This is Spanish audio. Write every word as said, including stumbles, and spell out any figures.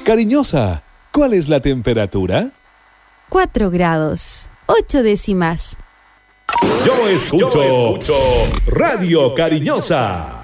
Cariñosa, ¿cuál es la temperatura? Cuatro grados, ocho décimas. Yo escucho, Yo escucho Radio Cariñosa.